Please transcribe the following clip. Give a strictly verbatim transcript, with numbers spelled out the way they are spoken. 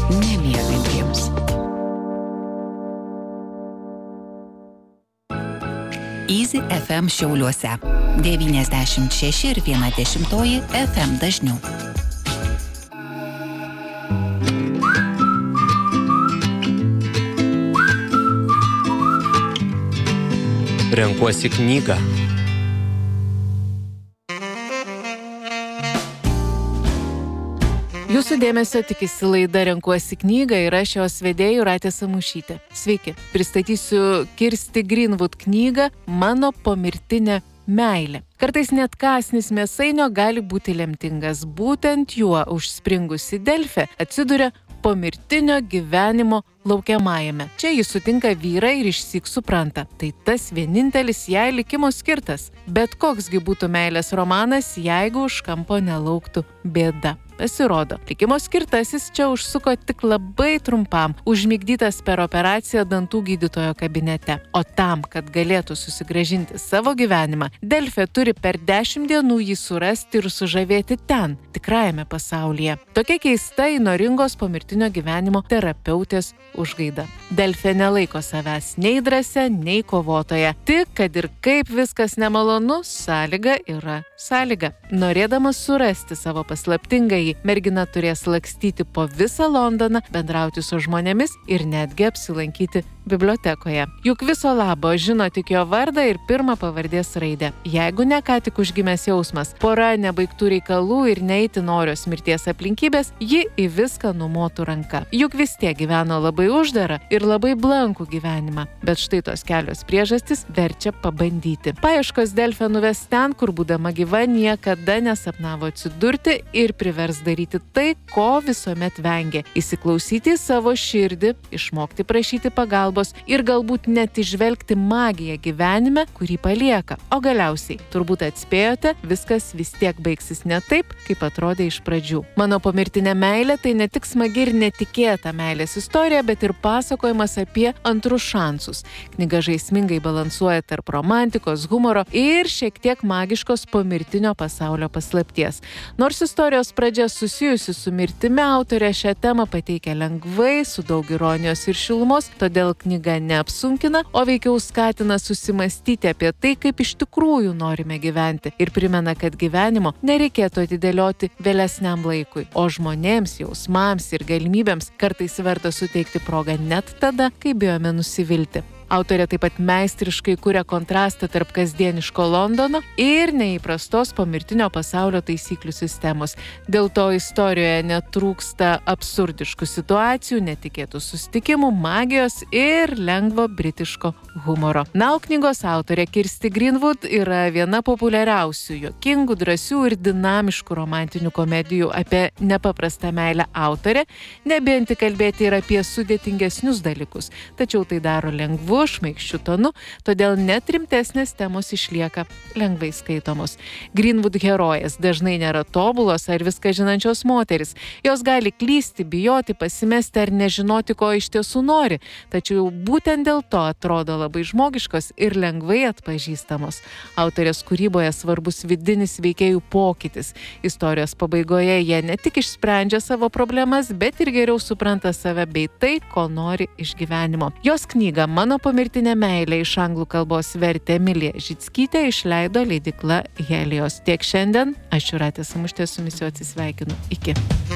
nemiegantiems. Easy F M Šiauliuose. devyniasdešimt šeši ir viena dešimtoji F M dažniu. Renkuosi knygą. Jūsų dėmesio tikisi laida Renkuosi knygą ir aš jos vedėja Jūratė Samušytė. Sveiki, pristatysiu Kirsti Greenwood knygą Mano pomirtinė meilė. Kartais net kąsnis mėsainio gali būti lemtingas. Būtent juo užspringusi Delfė atsiduria pomirtinio gyvenimo laukiamajame. Čia jis sutinka vyrą ir išsyk supranta. Tai tas vienintelis jai likimo skirtas. Bet koksgi būtų meilės romanas, jeigu už kampo nelauktų bėda. Pasirodo, likimo skirtasis čia užsuko tik labai trumpam, užmigdytas per operaciją dantų gydytojo kabinete. O tam, kad galėtų susigrąžinti savo gyvenimą, Delfė turi per dešimt dienų jį surasti ir sužavėti ten, tikrajame pasaulyje. Tokia keista įnoringos pomirtinio gyvenimo terapeutės užgaida. Delfė nelaiko savęs nei drąsia, nei kovotoja. Tik, kad ir kaip viskas nemalonu, sąlyga yra sąlyga. Norėdama surasti savo paslaptingąjį, mergina turės lakstyti po visą Londoną, bendrauti su žmonėmis ir netgi apsilankyti bibliotekoje. Juk viso labo žino tik jo vardą ir pirmą pavardės raidę. Jeigu ne ką tik užgimęs jausmas, pora nebaigtų reikalų ir neiti norios mirties aplinkybės, ji į viską numotų ranka. Juk vis tiek gyveno labai uždarą ir labai blankų gyvenimą. Bet štai tos kelios priežastys verčia pabandyti. Paieškos Delfę nuves ten, kur būdama gyva niekada nesapnavo atsidurti ir privers daryti tai, ko visuomet vengė. Įsiklausyti į savo širdį, išmokti prašyti pagalbos ir galbūt net įžvelgti magiją gyvenime, kurį palieka. O galiausiai, turbūt atspėjote, viskas vis tiek baigsis ne taip, kaip atrodė iš pradžių. Mano pomirtinė meilė tai ne tik smagi ir netikėta meilės istorija, bet ir pasakojimas apie antrus šansus. Knyga žaismingai balansuoja tarp romantikos, humoro ir šiek tiek magiškos pomirtinio pasaulio paslapties. Nors istorijos pradžia susijusi su mirtimi, autorė šią temą pateikia lengvai, su daug ironijos ir šilumos, todėl knyga neapsunkina, o veikiau skatina susimastyti apie tai, kaip iš tikrųjų norime gyventi ir primena, kad gyvenimo nereikėtų atidėlioti vėlesniam laikui, o žmonėms, jausmams ir galimybėms kartais verta suteikti progą net tada, kai bijome nusivilti. Autorė taip pat meistriškai kuria kontrastą tarp kasdieniško Londono ir neįprastos pomirtinio pasaulio taisyklių sistemos. Dėl to istorijoje netrūksta absurdiškų situacijų, netikėtų susitikimų, magijos ir lengvo britiško humoro. Na, o knygos autorė Kirsti Greenwood yra viena populiariausių, juokingų, drąsių ir dinamiškų romantinių komedijų apie nepaprastą meilę autorė, nebijanti kalbėti ir apie sudėtingesnius dalykus, tačiau tai daro lengvu, šmaikščiu tonu, todėl net rimtesnės temos išlieka lengvai skaitomos. Greenwood herojės dažnai nėra tobulos ar viską žinančios moteris. Jos gali klysti, bijoti, pasimesti ar nežinoti, ko iš tiesų nori, tačiau būtent dėl to atrodo labai žmogiškos ir lengvai atpažįstamos. Autorės kūryboje svarbus vidinis veikėjų pokytis. Istorijos pabaigoje jie ne tik išsprendžia savo problemas, bet ir geriau supranta save bei tai, ko nori iš gyvenimo. Jos knygą Mano pomirtinė meilė iš anglų kalbos vertė Emilija Žickytė, išleido leidykla Helios. Tiek šiandien, aš Jūratė Samušytė su jumis jau atsisveikinu. Iki.